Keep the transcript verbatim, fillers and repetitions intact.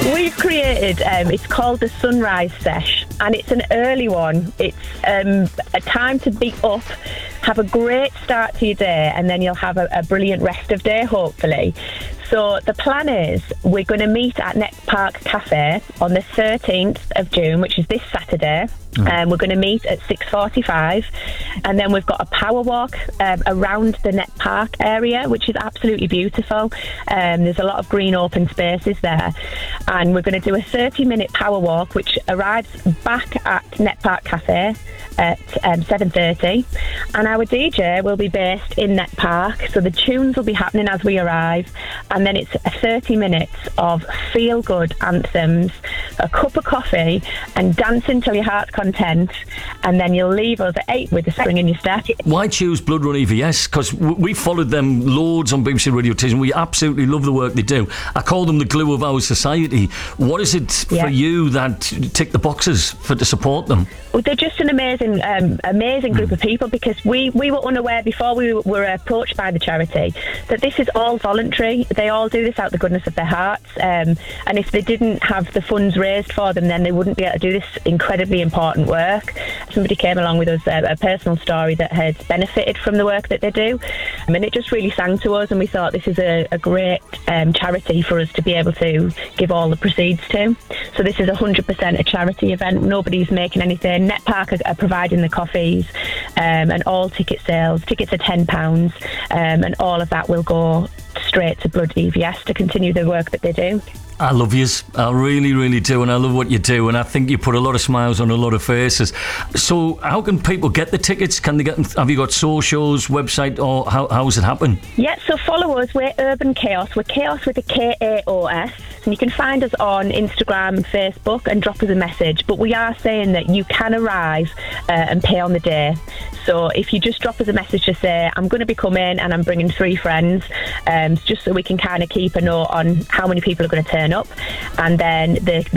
We've created, um, it's called the Sunrise Sesh, and it's an early one. It's um, a time to be up, have a great start to your day, and then you'll have a, a brilliant rest of day, hopefully. So the plan is we're going to meet at Net Park Cafe on the thirteenth of June, which is this Saturday. And mm. um, we're going to meet at six forty-five, and then we've got a power walk um, around the Net Park area, which is absolutely beautiful. Um, there's a lot of green open spaces there, and we're going to do a thirty minute power walk which arrives back at Net Park Cafe at um, seven thirty, and our D J will be based in Net Park, so the tunes will be happening as we arrive, and then it's thirty minutes of feel good anthems, a cup of coffee and dancing till your heart's content, and then you'll leave us at eight with a spring in your step. Why choose Blood Run E V S? Because we followed them loads on B B C Radio T and we absolutely love the work they do. I call them the glue of our society. What is it for yeah. you that tick the boxes for to support them? Well, they're just an amazing um, amazing group mm. of people, because we, we were unaware before we were approached by the charity that this is all voluntary. They all do this out the goodness of their hearts, um, and if they didn't have the funds raised for them, then they wouldn't be able to do this incredibly important work. Somebody came along with us, uh, a personal story that had benefited from the work that they do, I mean, it just really sang to us, and we thought this is a, a great um, charity for us to be able to give all the proceeds to. So this is one hundred percent a charity event. Nobody's making anything. Net Park are, are providing the coffees, um, and all ticket sales. Tickets are ten pounds, um, and all of that will go straight to Blood E V S to continue the work that they do. I love yous. I really, really do, and I love what you do, and I think you put a lot of smiles on a lot of faces. So how can people get the tickets? Can they get them? Have you got socials, website, or how, how does it happen? Yeah, so follow us. We're Urban Chaos. We're Chaos with a K A O S. And you can find us on Instagram and Facebook and drop us a message. But we are saying that you can arrive uh, and pay on the day. So if you just drop us a message to say, I'm going to be coming and I'm bringing three friends, um, just so we can kind of keep a note on how many people are going to turn up. And then the, the